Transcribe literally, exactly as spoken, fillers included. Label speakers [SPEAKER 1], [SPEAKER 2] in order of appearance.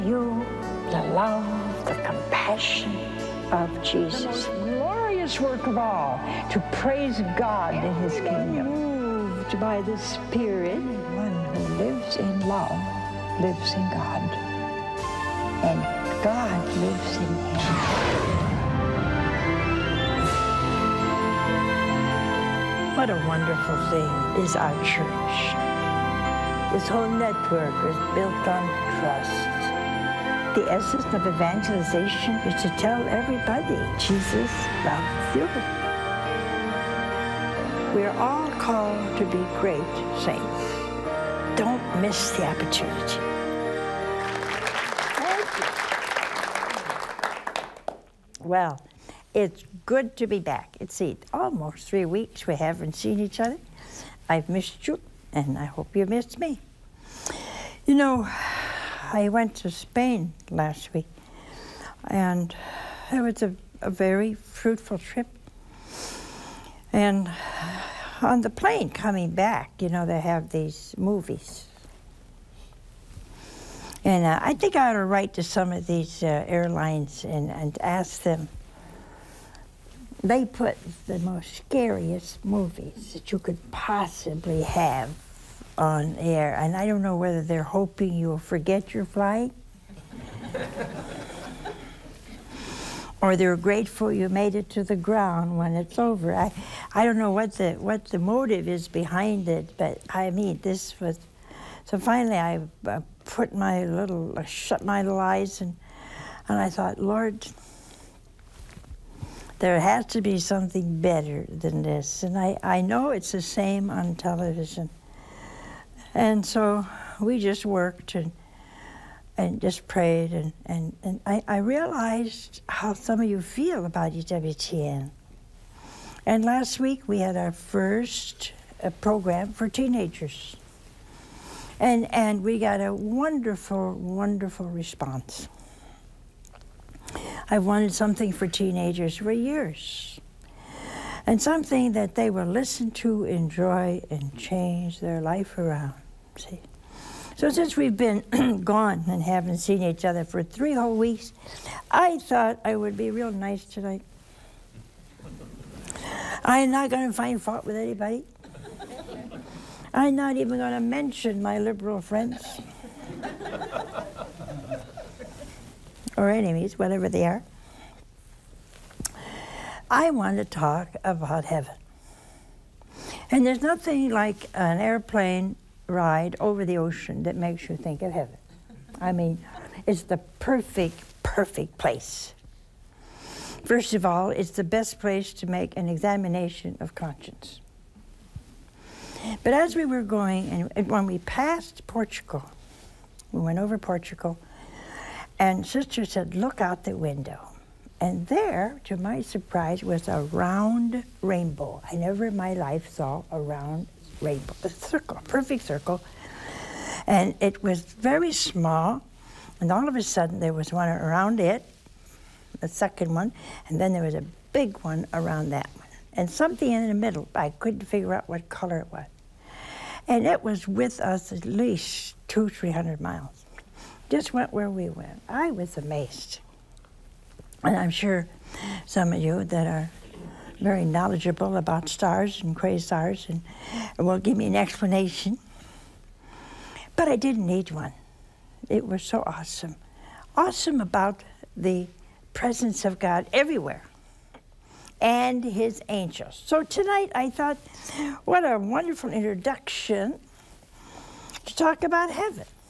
[SPEAKER 1] You, the love, the compassion of Jesus.
[SPEAKER 2] The most glorious work of all, to praise God in His kingdom.
[SPEAKER 1] Moved by the Spirit, one who lives in love lives in God, and God lives in him.
[SPEAKER 3] What a wonderful thing is our church. This whole network is built on trust. The essence of evangelization is to tell everybody Jesus loves you. We're all called to be great saints. Don't miss the opportunity. Well, it's good to be back. It's almost three weeks we haven't seen each other. I've missed you, and I hope you missed me. You know, I went to Spain last week, and it was a, a very fruitful trip. And on the plane coming back, you know, they have these movies. And uh, I think I ought to write to some of these uh, airlines and, and ask them. They put the most scariest movies that you could possibly have on air. And I don't know whether they're hoping you'll forget your flight or they're grateful you made it to the ground when it's over. I, I don't know what the, what the motive is behind it, but I mean, this was, so finally I uh, put my little, uh, shut my little eyes and, and I thought, Lord, there has to be something better than this. And I, I know it's the same on television. And so we just worked and and just prayed, and, and, and I, I realized how some of you feel about E W T N. And last week we had our first uh, program for teenagers. And, and we got a wonderful, wonderful response. I wanted something for teenagers for years. And something that they will listen to, enjoy, and change their life around, see? So since we've been gone and haven't seen each other for three whole weeks, I thought I would be real nice tonight. I'm not going to find fault with anybody. I'm not even going to mention my liberal friends. Or enemies, whatever they are. I want to talk about heaven. And there's nothing like an airplane ride over the ocean that makes you think of heaven. I mean, it's the perfect, perfect place. First of all, it's the best place to make an examination of conscience. But as we were going, and, and when we passed Portugal, we went over Portugal, and Sister said, look out the window. And there, to my surprise, was a round rainbow. I never in my life saw a round rainbow, a circle, a perfect circle. And it was very small, and all of a sudden there was one around it, the second one, and then there was a big one around that one. And something in the middle, I couldn't figure out what color it was. And it was with us at least two, three hundred miles. Just went where we went. I was amazed. And I'm sure some of you that are very knowledgeable about stars and quasars and will give me an explanation. But I didn't need one. It was so awesome. Awesome about the presence of God everywhere and his angels. So tonight I thought, what a wonderful introduction to talk about heaven.